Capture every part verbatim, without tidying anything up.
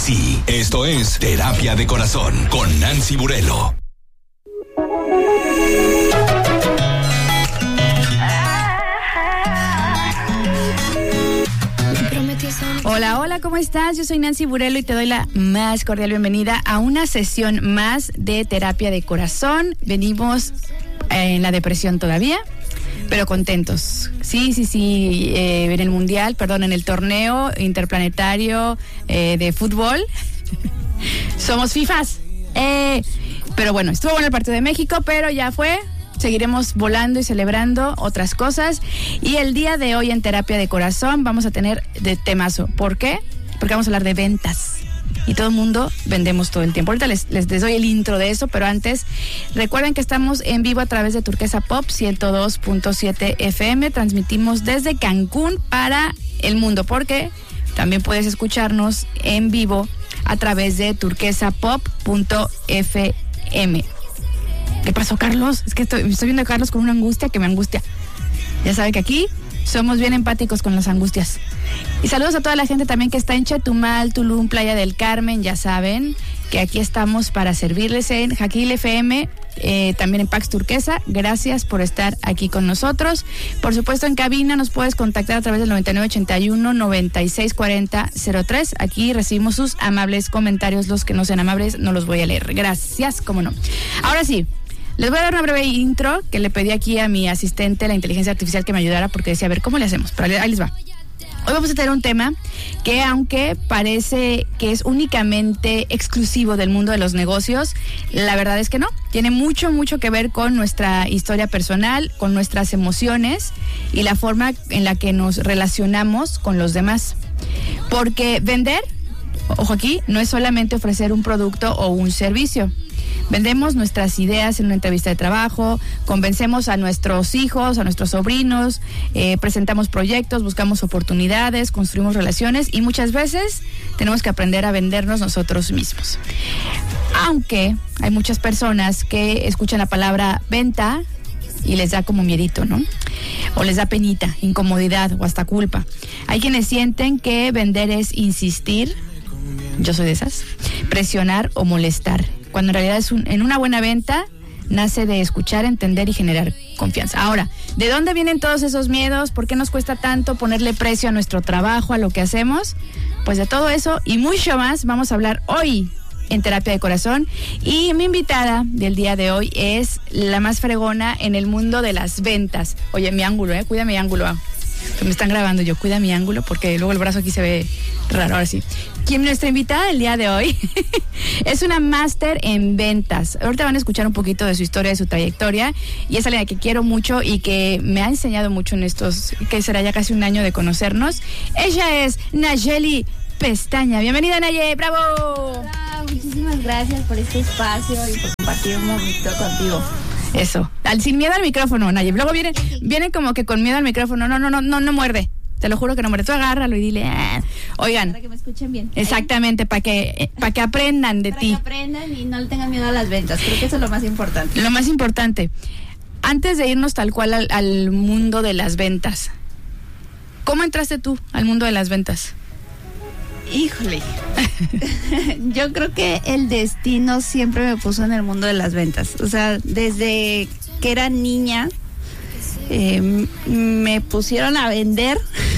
sí, esto es Terapia de Corazón con Nancy Burelo. Hola, hola, ¿cómo estás? Yo soy Nancy Burelo y te doy la más cordial bienvenida a una sesión más de Terapia de Corazón. Venimos en la depresión todavía, pero contentos. Sí, sí, sí, eh, en el mundial, perdón, en el torneo interplanetario eh, de fútbol. Somos FIFAs. Eh, pero bueno, estuvo bueno el partido de México, pero ya fue. Seguiremos volando y celebrando otras cosas. Y el día de hoy en Terapia de Corazón vamos a tener de temazo. ¿Por qué? Porque vamos a hablar de ventas. Y todo el mundo vendemos todo el tiempo. Ahorita les, les, les doy el intro de eso, pero antes, recuerden que estamos en vivo a través de Turquesa Pop ciento dos punto siete F M. Transmitimos desde Cancún para el mundo, porque también puedes escucharnos en vivo a través de turquesa pop punto F M. ¿Qué pasó, Carlos? Es que estoy, estoy viendo a Carlos con una angustia que me angustia. Ya sabe que aquí somos bien empáticos con las angustias. Y saludos a toda la gente también que está en Chetumal, Tulum, Playa del Carmen. Ya saben que aquí estamos para servirles en Jaquil F M, eh, también en Pax Turquesa. Gracias por estar aquí con nosotros. Por supuesto, en cabina nos puedes contactar a través del noventa y nueve ochenta y uno noventa y seis cuarenta cero tres. Aquí recibimos sus amables comentarios. Los que no sean amables no los voy a leer. Gracias, cómo no. Ahora sí, les voy a dar una breve intro que le pedí aquí a mi asistente, la inteligencia artificial, que me ayudara, porque decía, a ver, ¿cómo le hacemos? Pero ahí les va. Hoy vamos a tener un tema que, aunque parece que es únicamente exclusivo del mundo de los negocios, la verdad es que no. Tiene mucho, mucho que ver con nuestra historia personal, con nuestras emociones y la forma en la que nos relacionamos con los demás. Porque vender, ojo aquí, no es solamente ofrecer un producto o un servicio. Vendemos nuestras ideas en una entrevista de trabajo, convencemos a nuestros hijos, a nuestros sobrinos, eh, presentamos proyectos, buscamos oportunidades, construimos relaciones y muchas veces tenemos que aprender a vendernos nosotros mismos. Aunque hay muchas personas que escuchan la palabra venta y les da como miedito, ¿no? O les da penita, incomodidad o hasta culpa. Hay quienes sienten que vender es insistir, yo soy de esas, presionar o molestar, cuando en realidad es un, en una buena venta nace de escuchar, entender y generar confianza. Ahora, ¿de dónde vienen todos esos miedos? ¿Por qué nos cuesta tanto ponerle precio a nuestro trabajo, a lo que hacemos? Pues de todo eso y mucho más vamos a hablar hoy en Terapia de Corazón. Y mi invitada del día de hoy es la más fregona en el mundo de las ventas. Oye, mi ángulo, ¿eh? Cuida mi ángulo. Que me están grabando yo, cuida mi ángulo porque luego el brazo aquí se ve raro. Ahora sí. Quien nuestra invitada del día de hoy es una máster en ventas. Ahorita van a escuchar un poquito de su historia, de su trayectoria, y es alguien que quiero mucho y que me ha enseñado mucho en estos, que será ya casi un año de conocernos. Ella es Nayeli Pestaña. Bienvenida, Nayeli, bravo. Hola, muchísimas gracias por este espacio y por compartir un momento contigo. Eso, al, sin miedo al micrófono, Nayib. Luego viene, viene como que con miedo al micrófono. No, no, no, no, no muerde. Te lo juro que no muerde. Tú agárralo y dile. Ah. Oigan. Para que me escuchen bien. Exactamente, para que, para que aprendan de para ti. Para que aprendan y no le tengan miedo a las ventas. Creo que eso es lo más importante. Lo más importante. Antes de irnos tal cual al, al mundo de las ventas, ¿cómo entraste tú al mundo de las ventas? Híjole, yo creo que el destino siempre me puso en el mundo de las ventas. O sea, desde que era niña eh, me pusieron a vender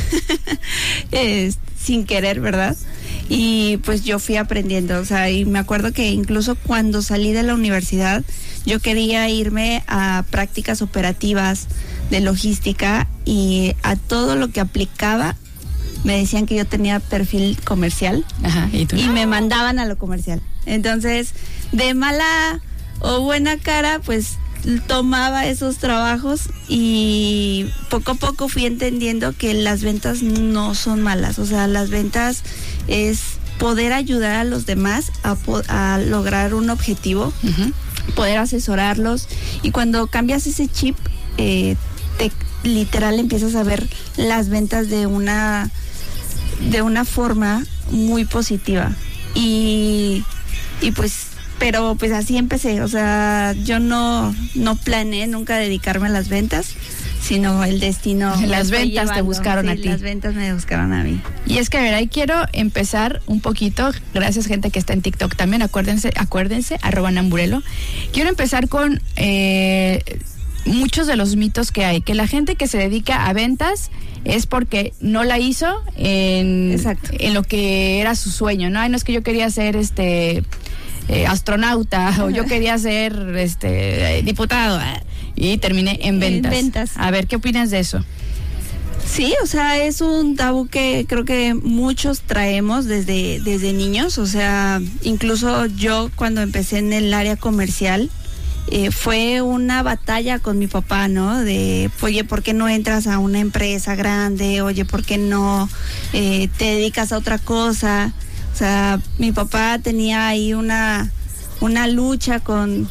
eh, sin querer, ¿verdad? Y pues yo fui aprendiendo, o sea, y me acuerdo que incluso cuando salí de la universidad yo quería irme a prácticas operativas de logística y a todo lo que aplicaba me decían que yo tenía perfil comercial. Ajá, ¿y tú? Y me mandaban a lo comercial. Entonces, de mala o buena cara, pues tomaba esos trabajos y poco a poco fui entendiendo que las ventas no son malas. O sea, las ventas es poder ayudar a los demás a, a lograr un objetivo, uh-huh. poder asesorarlos. Y cuando cambias ese chip, eh, te literal empiezas a ver las ventas de una de una forma muy positiva y, y pues pero pues así empecé. O sea, yo no no planeé nunca dedicarme a las ventas, sino el destino. Las ventas te buscaron sí, a ti. Las ventas me buscaron a mí. Y es que, a ver, ahí quiero empezar un poquito, gracias gente que está en TikTok también, acuérdense, acuérdense, arroba Namburelo. Quiero empezar con eh, muchos de los mitos que hay, que la gente que se dedica a ventas es porque no la hizo en, en lo que era su sueño, ¿no? Ay, no es que yo quería ser este eh, astronauta o yo quería ser este diputado y terminé en ventas. En ventas. A ver, ¿qué opinas de eso? Sí, o sea, es un tabú que creo que muchos traemos desde, desde niños, o sea, incluso yo cuando empecé en el área comercial, eh, fue una batalla con mi papá, ¿no? De, oye, ¿por qué no entras a una empresa grande? Oye, ¿por qué no eh, te dedicas a otra cosa? O sea, mi papá tenía ahí una, una lucha con,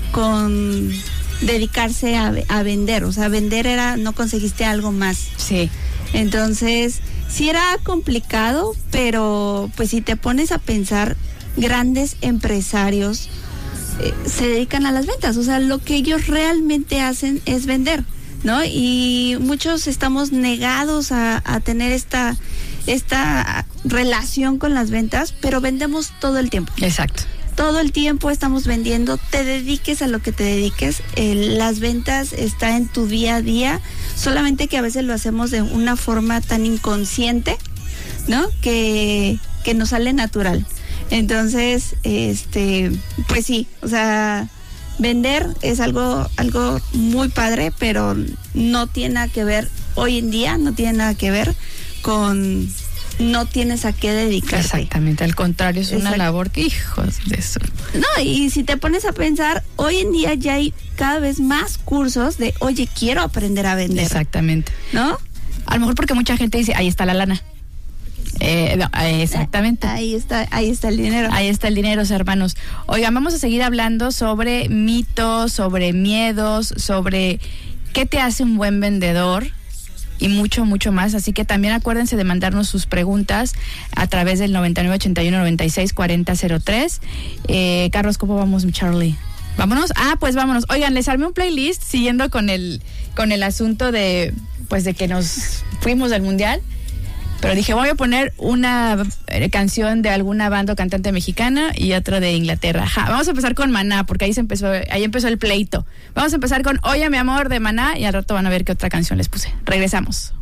con dedicarse a, a vender, o sea, vender era, no conseguiste algo más. Sí. Entonces, sí era complicado, pero pues si te pones a pensar, grandes empresarios eh, se dedican a las ventas, o sea, lo que ellos realmente hacen es vender, ¿no? Y muchos estamos negados a, a tener esta, esta relación con las ventas, pero vendemos todo el tiempo. Exacto. Todo el tiempo estamos vendiendo, te dediques a lo que te dediques, eh, las ventas está en tu día a día, solamente que a veces lo hacemos de una forma tan inconsciente, ¿no? Que, que nos sale natural. Entonces, este, pues sí, o sea, vender es algo, algo muy padre, pero no tiene nada que ver, hoy en día no tiene nada que ver con... no tienes a qué dedicarte. Exactamente, al contrario, es una Exacto. labor que, hijos de eso. No, y si te pones a pensar, hoy en día ya hay cada vez más cursos de, oye, quiero aprender a vender. Exactamente. ¿No? A lo mejor porque mucha gente dice, ahí está la lana. Eh, no, eh, exactamente. Ahí está, ahí está el dinero. Ahí está el dinero, hermanos. Oigan, vamos a seguir hablando sobre mitos, sobre miedos, sobre qué te hace un buen vendedor. Y mucho, mucho más. Así que también acuérdense de mandarnos sus preguntas a través del noventa y nueve ochenta y uno noventa y seis cuarenta cero tres. Eh, Carlos, ¿cómo vamos, mi Charlie? ¿Vámonos? Ah, pues vámonos. Oigan, les armé un playlist siguiendo con el, con el asunto de, pues de que nos fuimos del mundial. Pero dije, voy a poner una eh, canción de alguna banda o cantante mexicana y otra de Inglaterra. Ja, vamos a empezar con Maná, porque ahí se empezó, ahí empezó el pleito. Vamos a empezar con Oye, mi amor, de Maná, y al rato van a ver qué otra canción les puse. Regresamos.